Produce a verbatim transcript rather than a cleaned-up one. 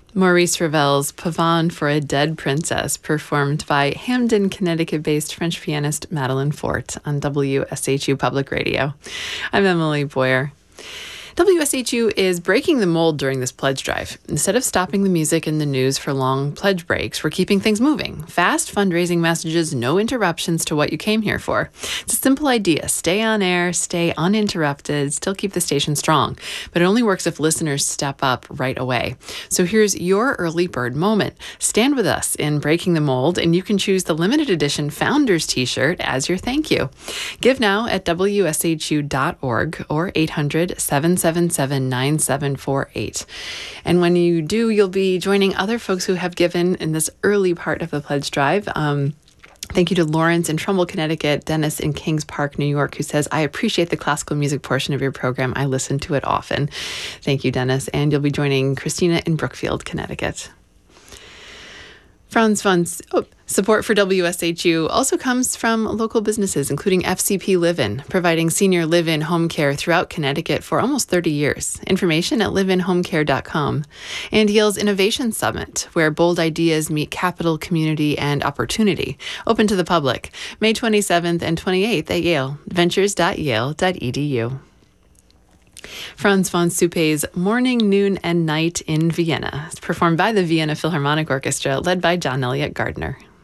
Maurice Ravel's Pavane for a Dead Princess, performed by Hamden, Connecticut-based French pianist Madeleine Forte on W S H U Public Radio. I'm Emily Boyer. W S H U is breaking the mold during this pledge drive. Instead of stopping the music and the news for long pledge breaks, we're keeping things moving. Fast fundraising messages, no interruptions to what you came here for. It's a simple idea. Stay on air, stay uninterrupted, still keep the station strong. But it only works if listeners step up right away. So here's your early bird moment. Stand with us in breaking the mold, and you can choose the limited edition Founders t-shirt as your thank you. Give now at W S H U dot org or eight hundred, seven seven seven, nine seven four eight. And when you do, you'll be joining other folks who have given in this early part of the pledge drive. Um, Thank you to Lawrence in Trumbull, Connecticut, Dennis in Kings Park, New York, who says, I appreciate the classical music portion of your program. I listen to it often. Thank you, Dennis. And you'll be joining Christina in Brookfield, Connecticut. Franz von oh, support for W S H U also comes from local businesses, including F C P Live-In, providing senior live-in home care throughout Connecticut for almost thirty years. Information at live in home care dot com. And Yale's Innovation Summit, where bold ideas meet capital, community, and opportunity. Open to the public, May twenty-seventh and twenty-eighth at Yale, ventures dot yale dot e d u. Franz von Suppé's Morning, Noon, and Night in Vienna. It's performed by the Vienna Philharmonic Orchestra, led by John Elliott Gardner.